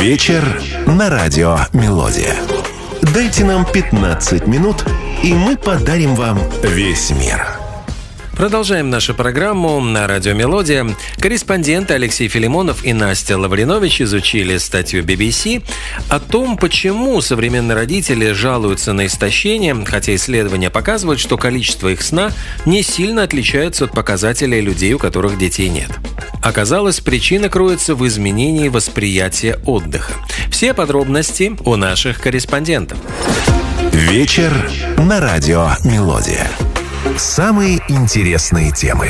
Вечер на радио «Мелодия». Дайте нам 15 минут, и мы подарим вам весь мир. Продолжаем нашу программу на радио «Мелодия». Корреспонденты Алексей Филимонов и Настя Лавринович изучили статью BBC о том, почему современные родители жалуются на истощение, хотя исследования показывают, что количество их сна не сильно отличается от показателей людей, у которых детей нет. Оказалось, причина кроется в изменении восприятия отдыха. Все подробности у наших корреспондентов. Вечер на радио «Мелодия». Самые интересные темы.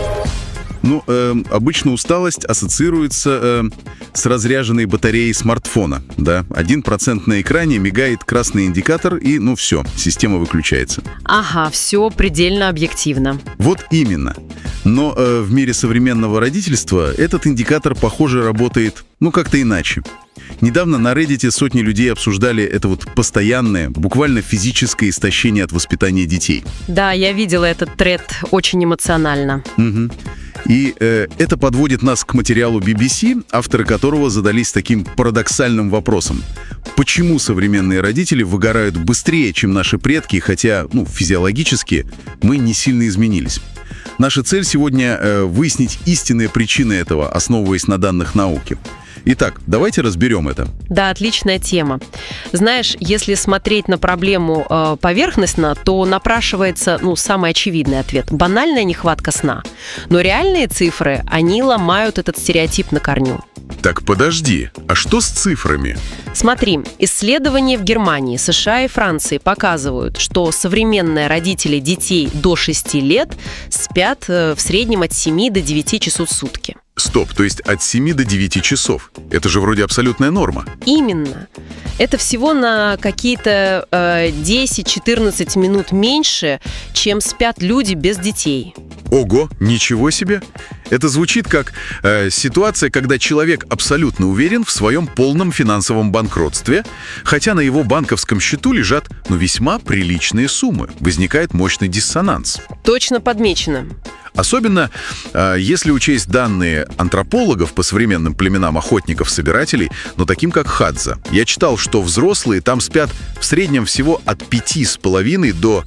Обычно усталость ассоциируется с разряженной батареей смартфона. Да? 1% на экране, мигает красный индикатор, и все, система выключается. Ага, все предельно объективно. Вот именно. Но в мире современного родительства этот индикатор, похоже, работает, как-то иначе. Недавно на Reddit сотни людей обсуждали это постоянное, буквально физическое истощение от воспитания детей. Да, я видела этот тред, очень эмоционально. Угу. И это подводит нас к материалу BBC, авторы которого задались таким парадоксальным вопросом. Почему современные родители выгорают быстрее, чем наши предки, хотя, физиологически мы не сильно изменились? Наша цель сегодня выяснить истинные причины этого, основываясь на данных науки. Итак, давайте разберем это. Да, отличная тема. Знаешь, если смотреть на проблему поверхностно, то напрашивается, самый очевидный ответ. Банальная нехватка сна. Но реальные цифры, они ломают этот стереотип на корню. Так подожди, а что с цифрами? Смотри, исследования в Германии, США и Франции показывают, что современные родители детей до 6 лет спят в среднем от 7 до 9 часов в сутки. Стоп, то есть от 7 до 9 часов. Это же вроде абсолютная норма. Именно. Это всего на какие-то 10-14 минут меньше, чем спят люди без детей. Ого, ничего себе! Это звучит как ситуация, когда человек абсолютно уверен в своем полном финансовом банкротстве, хотя на его банковском счету лежат весьма приличные суммы. Возникает мощный диссонанс. Точно подмечено. Особенно, если учесть данные антропологов по современным племенам охотников-собирателей, таким как Хадза. Я читал, что взрослые там спят в среднем всего от 5,5 до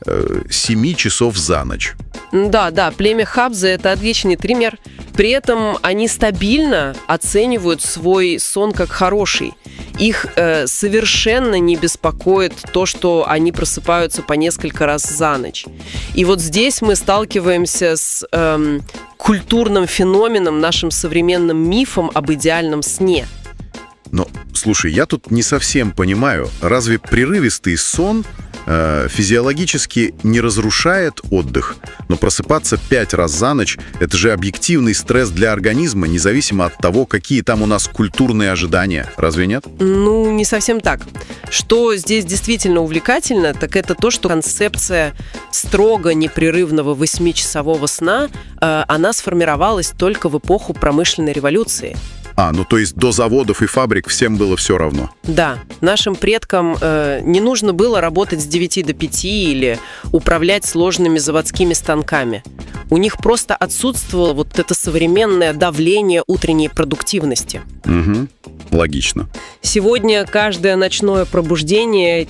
7 часов за ночь. Да, племя Хадза – это отличный пример. При этом они стабильно оценивают свой сон как хороший. Их совершенно не беспокоит то, что они просыпаются по несколько раз за ночь. И вот здесь мы сталкиваемся с культурным феноменом, нашим современным мифом об идеальном сне. Но, слушай, я тут не совсем понимаю, разве прерывистый сон физиологически не разрушает отдых? Но просыпаться 5 раз за ночь – это же объективный стресс для организма, независимо от того, какие там у нас культурные ожидания. Разве нет? Не совсем так. Что здесь действительно увлекательно, так это то, что концепция строго непрерывного 8-часового сна, она сформировалась только в эпоху промышленной революции. То есть до заводов и фабрик всем было все равно? Да. Нашим предкам не нужно было работать с 9 до 5 или управлять сложными заводскими станками. У них просто отсутствовало это современное давление утренней продуктивности. Угу. Логично. Сегодня каждое ночное пробуждение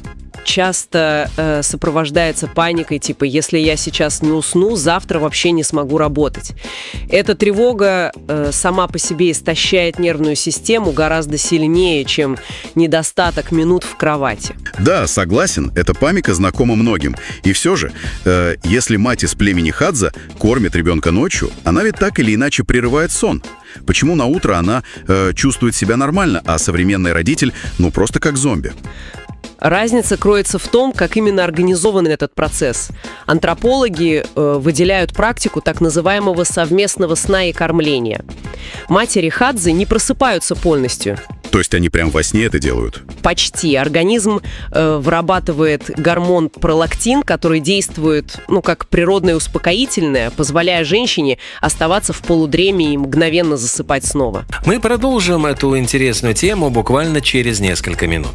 часто сопровождается паникой, типа, если я сейчас не усну, завтра вообще не смогу работать. Эта тревога сама по себе истощает нервную систему гораздо сильнее, чем недостаток минут в кровати. Да, согласен, эта паника знакома многим. И все же, если мать из племени Хадза кормит ребенка ночью, она ведь так или иначе прерывает сон. Почему на утро она чувствует себя нормально, а современный родитель, просто как зомби? Разница кроется в том, как именно организован этот процесс. Антропологи выделяют практику так называемого совместного сна и кормления. Матери Хадзы не просыпаются полностью. То есть они прям во сне это делают? Почти. Организм вырабатывает гормон пролактин, который действует, как природное успокоительное, позволяя женщине оставаться в полудреме и мгновенно засыпать снова. Мы продолжим эту интересную тему буквально через несколько минут.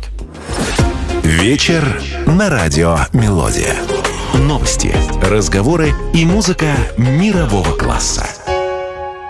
Вечер на радио «Мелодия». Новости, разговоры и музыка мирового класса.